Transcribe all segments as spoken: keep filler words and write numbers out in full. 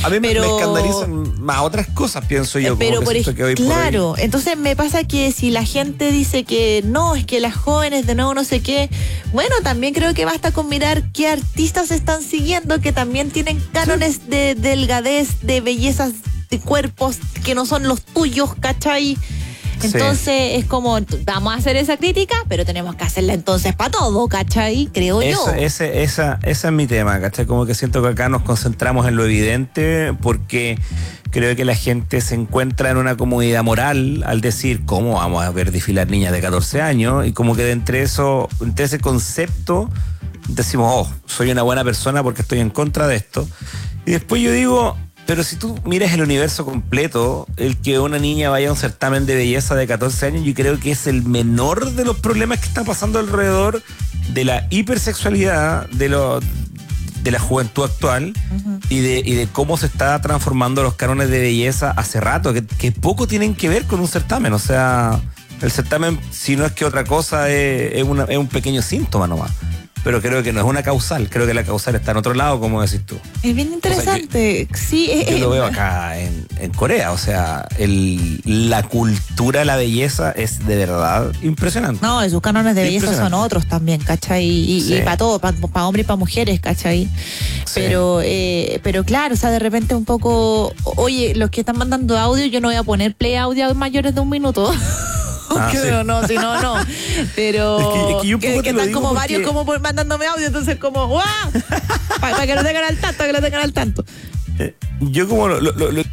A mí pero, me escandalizan más otras cosas, pienso yo. Pero como que por que hoy claro, por hoy... entonces me pasa que si la gente dice que no, es que las jóvenes de nuevo no sé qué, bueno, también creo que basta con mirar qué artistas están siguiendo que también tienen cánones sí. de delgadez, de bellezas, de cuerpos que no son los tuyos, ¿cachai? Entonces sí. es como, vamos a hacer esa crítica, pero tenemos que hacerla entonces para todo, ¿cachai? Creo Eso, yo. Ese, esa, ese es mi tema, ¿cachai? Como que siento que acá nos concentramos en lo evidente porque creo que la gente se encuentra en una comodidad moral al decir, ¿cómo vamos a ver desfilar niñas de catorce años? Y como que de entre eso, entre ese concepto, decimos, oh, soy una buena persona porque estoy en contra de esto. Y después yo digo... Pero si tú miras el universo completo, el que una niña vaya a un certamen de belleza de catorce años, yo creo que es el menor de los problemas que están pasando alrededor de la hipersexualidad de, lo, de la juventud actual uh-huh. y, de, y de cómo se está transformando los cánones de belleza hace rato, que, que poco tienen que ver con un certamen. O sea, el certamen, si no es que otra cosa, es, es, una, es un pequeño síntoma nomás. Pero creo que no es una causal, creo que la causal está en otro lado, como decís tú. Es bien interesante, o sea, yo, sí. Yo es, lo veo acá en, en Corea, o sea, el, la cultura, la belleza es de verdad impresionante. No, sus cánones de belleza son otros también, ¿cachai? Y, sí. y para todo, para pa hombres y para mujeres, ¿cachai? Sí. Pero, eh, pero claro, o sea, de repente un poco, oye, los que están mandando audio, yo no voy a poner play audio mayores de un minuto. Ah, sí. No, no, si no, no. Pero es que, es que, yo que, que están como porque... varios como por, mandándome audio, entonces como ¡guau! Para pa que lo tengan al tanto, para que lo tengan al tanto. Eh, yo como lo, lo, lo...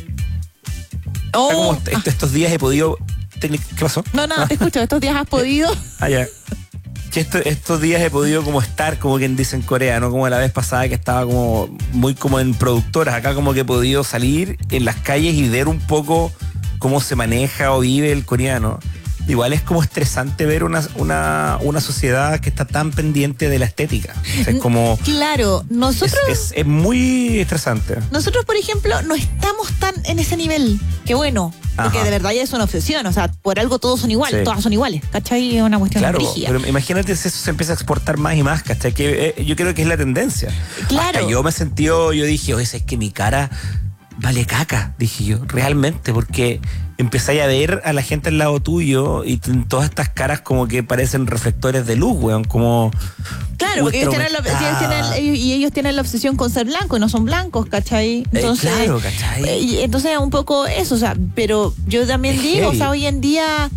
Oh. como est estos días he podido... ¿Qué pasó? No, no, ah. te escucho, estos días has podido. Ah, ya. Que esto, estos días he podido como estar, como quien dice en Corea, ¿no? Como la vez pasada que estaba como muy como en productoras. Acá como que he podido salir en las calles y ver un poco cómo se maneja o vive el coreano. Igual es como estresante ver una, una, una sociedad que está tan pendiente de la estética. O sea, es como... Claro, nosotros... Es, es, es muy estresante. Nosotros, por ejemplo, no estamos tan en ese nivel. Qué bueno. Porque Ajá. de verdad ya es una obsesión. O sea, por algo todos son iguales, sí. todas son iguales. ¿Cachai? Es una cuestión claro, rígida. Pero imagínate si eso se empieza a exportar más y más, ¿cachai? Que, eh, yo creo que es la tendencia. Claro. Hasta yo me sentí, yo dije, oye, es que mi cara... vale caca, dije yo, realmente, porque empezáis a ver a la gente al lado tuyo y todas estas caras como que parecen reflectores de luz, weón, como... Claro, porque ellos tienen, la, ellos tienen ellos, y ellos tienen la obsesión con ser blancos y no son blancos, ¿cachai? Entonces, eh, claro, ¿cachai? Y entonces un poco eso, o sea, pero yo también es digo, heavy. O sea, hoy en día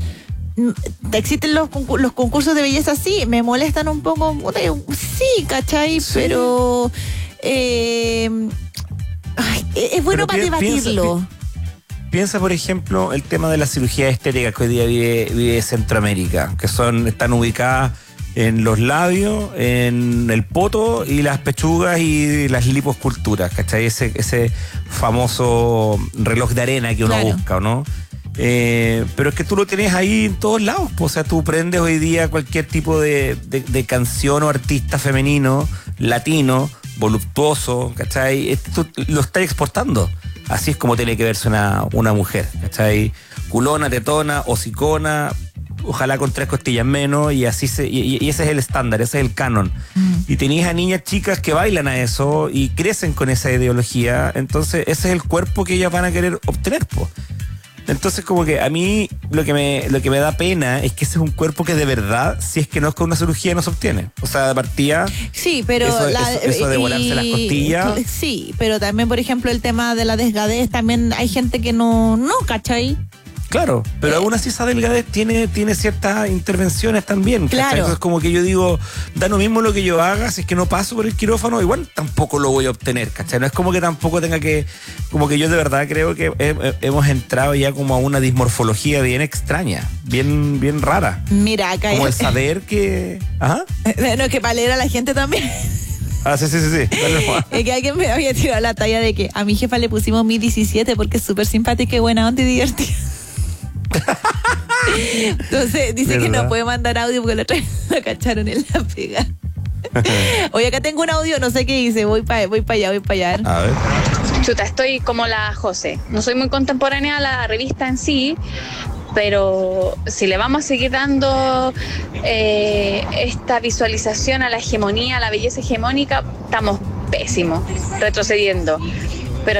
existen los, los concursos de belleza, sí, me molestan un poco, sí, ¿cachai? Sí. Pero... Eh, Ay, es bueno para debatirlo. Piensa, piensa, por ejemplo, el tema de la cirugía estética que hoy día vive, vive Centroamérica, que son están ubicadas en los labios, en el poto y las pechugas y las liposculturas, ¿cachai? Ese, ese famoso reloj de arena que uno claro. busca, ¿no? Eh, pero es que tú lo tienes ahí en todos lados, pues, o sea, tú prendes hoy día cualquier tipo de, de, de canción o artista femenino, latino, voluptuoso, ¿cachai? Esto lo está exportando. Así es como tiene que verse una, una mujer, ¿cachai? Culona, tetona, hocicona, ojalá con tres costillas menos, y así se, y, y ese es el estándar, ese es el canon. Mm. Y tenéis a niñas chicas que bailan a eso y crecen con esa ideología, entonces ese es el cuerpo que ellas van a querer obtener, pues. Entonces como que a mí lo que me lo que me da pena es que ese es un cuerpo que de verdad, si es que no es con una cirugía, no se obtiene. O sea, de partida, sí, pero eso, la, eso, eso de volarse y, las costillas. Sí, pero también, por ejemplo, el tema de la desgadez, también hay gente que no, no, ¿cachai? Claro, pero eh, aún así esa delgadez tiene, tiene ciertas intervenciones también. Claro. ¿Cachai? Entonces como que yo digo, da lo mismo lo que yo haga, si es que no paso por el quirófano, igual tampoco lo voy a obtener, ¿cachai? No es como que tampoco tenga que, como que yo de verdad creo que he, he, hemos entrado ya como a una dismorfología bien extraña, bien, bien rara. Mira, acá como es, el saber que... Ajá. No, que para leer a la gente también. Ah, sí, sí, sí, sí. Es que alguien me había tirado la talla de que a mi jefa le pusimos mi diecisiete porque es súper simpática y buena onda y divertida. Entonces dice ¿verdad? Que no puede mandar audio porque la, la cacharon en la pega. Oye, acá tengo un audio, no sé qué dice, voy para voy pa allá, voy para allá. A ver. Chuta, estoy como la José. No soy muy contemporánea a la revista en sí, pero si le vamos a seguir dando eh, esta visualización a la hegemonía, a la belleza hegemónica, estamos pésimos, retrocediendo.